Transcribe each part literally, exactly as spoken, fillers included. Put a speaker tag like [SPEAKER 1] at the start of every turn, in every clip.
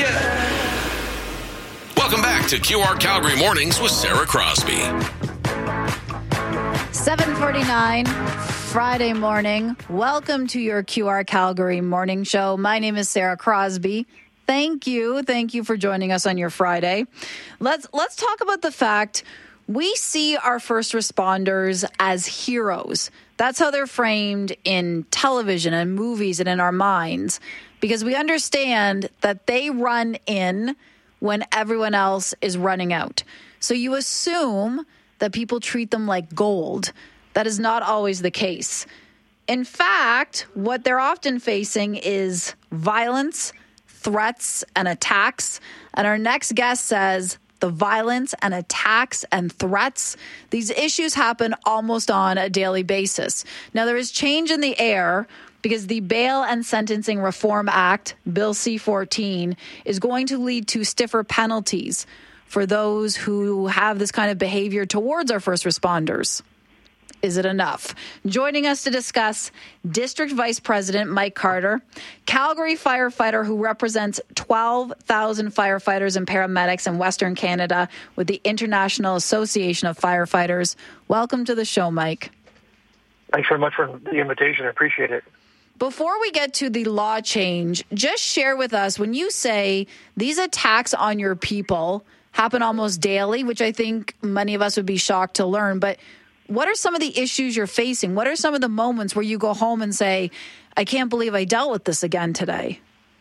[SPEAKER 1] Yeah. Welcome back to Q R Calgary Mornings with Sarah Crosby.
[SPEAKER 2] seven forty-nine, Friday morning. Welcome to your Q R Calgary Morning Show. My name is Sarah Crosby. Thank you. Thank you for joining us on your Friday. Let's let's talk about the fact we see our first responders as heroes. That's how they're framed in television and movies and in our minds, because we understand that they run in when everyone else is running out. So you assume that people treat them like gold. That is not always the case. In fact, what they're often facing is violence, threats, and attacks. And our next guest says the violence and attacks and threats, these issues happen almost on a daily basis. Now, there is change in the air because the Bail and Sentencing Reform Act, Bill C fourteen, is going to lead to stiffer penalties for those who have this kind of behavior towards our first responders. Is it enough? Joining us to discuss, District Vice President Mike Carter, Calgary firefighter who represents twelve thousand firefighters and paramedics in Western Canada with the International Association of Firefighters. Welcome to the show, Mike.
[SPEAKER 3] Thanks very much for the invitation. I appreciate it.
[SPEAKER 2] Before we get to the law change, just share with us, when you say these attacks on your people happen almost daily, which I think many of us would be shocked to learn, but what are some of the issues you're facing? What are some of the moments where you go home and say, I can't believe I dealt with this again today?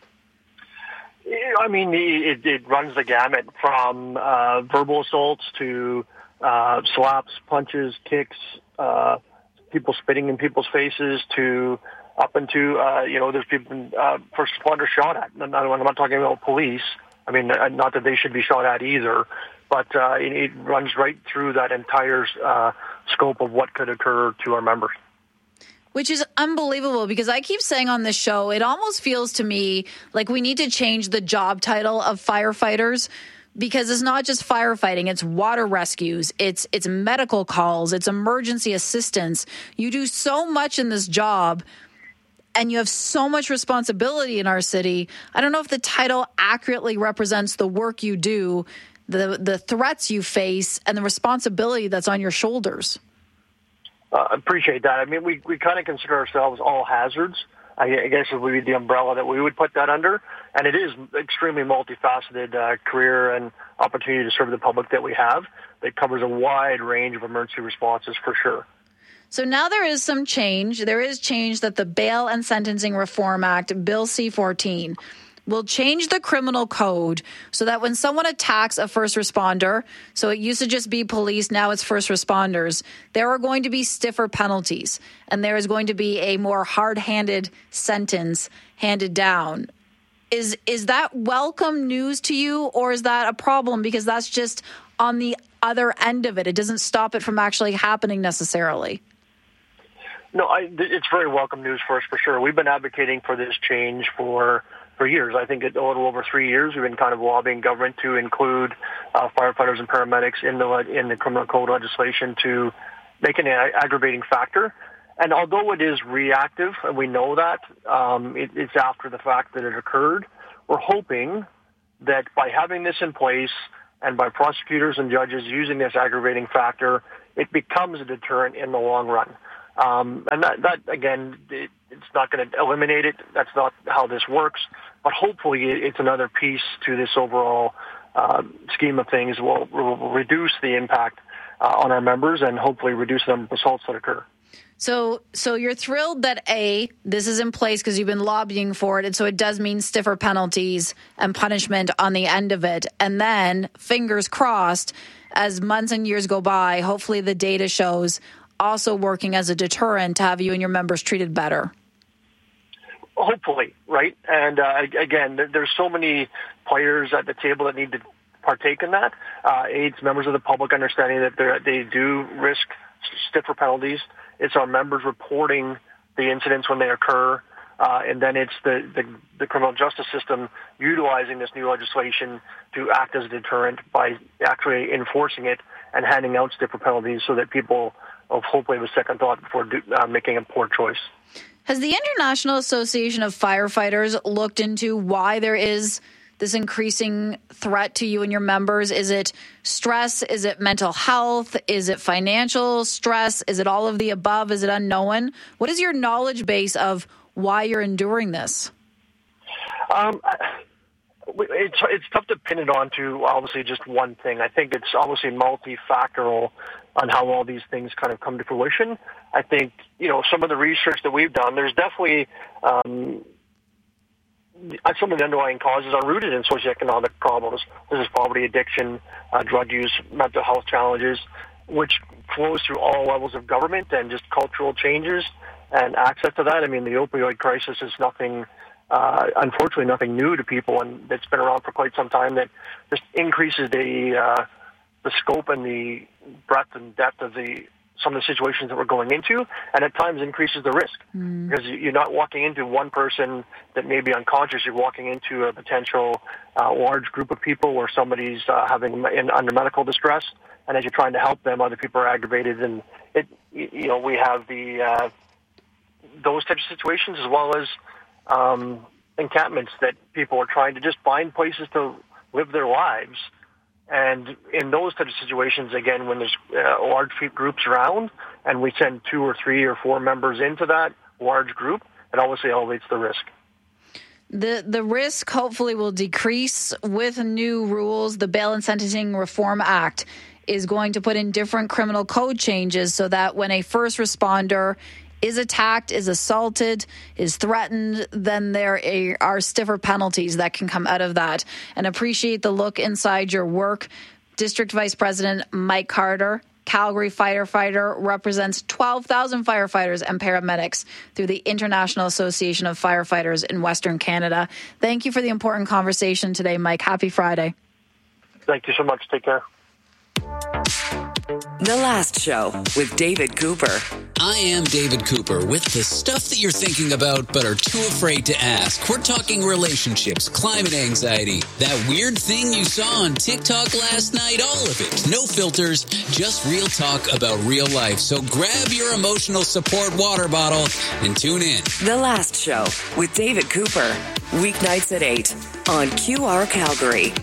[SPEAKER 3] I mean, it, it runs the gamut from uh, verbal assaults to uh, slaps, punches, kicks, uh, people spitting in people's faces, to up into, uh, you know, there's people, uh, first responders shot at. I'm not, I'm not talking about police. I mean, not that they should be shot at either, but uh, it, it runs right through that entire uh, scope of what could occur to our members.
[SPEAKER 2] Which is unbelievable, because I keep saying on this show, it almost feels to me like we need to change the job title of firefighters, because it's not just firefighting, it's water rescues, it's it's medical calls, it's emergency assistance. You do so much in this job, and you have so much responsibility in our city. I don't know if the title accurately represents the work you do, the the threats you face, and the responsibility that's on your shoulders.
[SPEAKER 3] I uh, appreciate that. I mean, we, we kind of consider ourselves all hazards. I, I guess it would be the umbrella that we would put that under. And it is extremely multifaceted uh, career and opportunity to serve the public that we have that covers a wide range of emergency responses for sure.
[SPEAKER 2] So now there is some change. There is change that the Bail and Sentencing Reform Act, Bill C fourteen, will change the criminal code so that when someone attacks a first responder, so it used to just be police, now it's first responders, there are going to be stiffer penalties, and there is going to be a more hard-handed sentence handed down. Is is that welcome news to you, or is that a problem because that's just on the other end of it? It doesn't stop it from actually happening necessarily.
[SPEAKER 3] No, I, it's very welcome news for us, for sure. We've been advocating for this change for for years. I think a little over three years, we've been kind of lobbying government to include uh, firefighters and paramedics in the in the criminal code legislation to make it an aggravating factor. And although it is reactive, and we know that, um, it, it's after the fact that it occurred, we're hoping that by having this in place and by prosecutors and judges using this aggravating factor, it becomes a deterrent in the long run. Um, and that, that again, it, it's not going to eliminate it. That's not how this works. But hopefully it's another piece to this overall uh, scheme of things. Will will reduce the impact uh, on our members and hopefully reduce the number of assaults that occur.
[SPEAKER 2] So so you're thrilled that, A, this is in place because you've been lobbying for it, and so it does mean stiffer penalties and punishment on the end of it. And then, fingers crossed, as months and years go by, hopefully the data shows also working as a deterrent to have you and your members treated better.
[SPEAKER 3] Hopefully, right? And uh, again, there's so many players at the table that need to partake in that. Uh, AIDS, members of the public understanding that they do risk stiffer penalties. It's our members reporting the incidents when they occur. Uh, and then it's the, the, the criminal justice system utilizing this new legislation to act as a deterrent by actually enforcing it and handing out stiffer penalties so that people of hopefully have a second thought before do, uh, making a poor choice.
[SPEAKER 2] Has the International Association of Firefighters looked into why there is this increasing threat to you and your members? Is it stress? Is it mental health? Is it financial stress? Is it all of the above? Is it unknown? What is your knowledge base of why you're enduring this?
[SPEAKER 3] Um, it's it's tough to pin it on to obviously just one thing. I think it's obviously multifactorial on how all these things kind of come to fruition. I think, you know, some of the research that we've done, there's definitely um, some of the underlying causes are rooted in socioeconomic problems. This is poverty, addiction, uh, drug use, mental health challenges, which flows through all levels of government and just cultural changes and access to that. I mean, the opioid crisis is nothing, uh, unfortunately, nothing new to people, and it's been around for quite some time. That just increases the uh, the scope and the breadth and depth of the some of the situations that we're going into, and at times increases the risk mm. because you're not walking into one person that may be unconscious. You're walking into a potential uh, large group of people where somebody's uh, having in, under medical distress, and as you're trying to help them, other people are aggravated, and it you know we have the uh, those types of situations as well as um, encampments that people are trying to just find places to live their lives. And in those types of situations, again, when there's uh, large groups around and we send two or three or four members into that large group, it obviously elevates the risk.
[SPEAKER 2] The the risk hopefully will decrease with new rules. The Bail and Sentencing Reform Act is going to put in different criminal code changes so that when a first responder is attacked, is assaulted, is threatened, then there are stiffer penalties that can come out of that. And appreciate the look inside your work. District Vice President Mike Carter, Calgary firefighter, represents twelve thousand firefighters and paramedics through the International Association of Firefighters in Western Canada. Thank you for the important conversation today, Mike. Happy Friday.
[SPEAKER 3] Thank you so much. Take care.
[SPEAKER 4] The Last Show with David Cooper.
[SPEAKER 5] I am David Cooper with the stuff that you're thinking about but are too afraid to ask. We're talking relationships, climate anxiety, that weird thing you saw on TikTok last night, all of it. No filters, just real talk about real life. So grab your emotional support water bottle and tune in.
[SPEAKER 4] The Last Show with David Cooper. Weeknights at eight on Q R Calgary.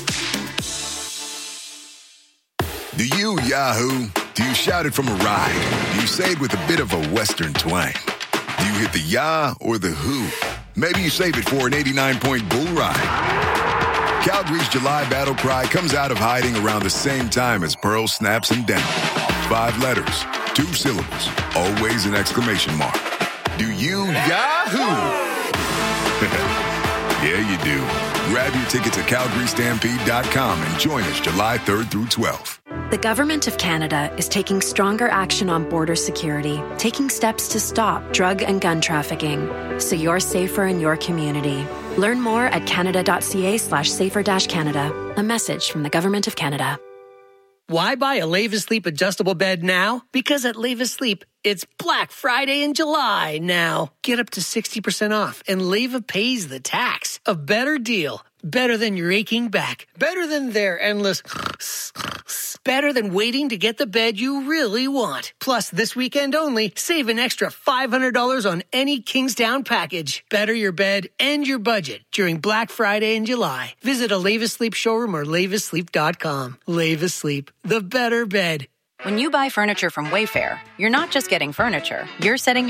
[SPEAKER 6] Do you Yahoo? Do you shout it from a ride? Do you say it with a bit of a Western twang? Do you hit the Yah or the Who? Maybe you save it for an eighty-nine point bull ride. Calgary's July battle cry comes out of hiding around the same time as Pearl snaps and down. Five letters, two syllables, always an exclamation mark. Do you Yahoo? Yeah, you do. Grab your tickets at calgary stampede dot com and join us July third through twelfth.
[SPEAKER 7] The Government of Canada is taking stronger action on border security, taking steps to stop drug and gun trafficking, so you're safer in your community. Learn more at canada.ca slash safer dash Canada. A message from the Government of Canada.
[SPEAKER 8] Why buy a Leva Sleep adjustable bed now? Because at Leva Sleep, it's Black Friday in July now. Get up to sixty percent off, and Leva pays the tax. A better deal. Better than your aching back. Better than their endless... Better than waiting to get the bed you really want. Plus, this weekend only, save an extra five hundred dollars on any Kingsdown package. Better your bed and your budget during Black Friday in July. Visit a Leva Sleep showroom or leva sleep dot com. Leva Sleep, the better bed.
[SPEAKER 9] When you buy furniture from Wayfair, you're not just getting furniture. You're setting your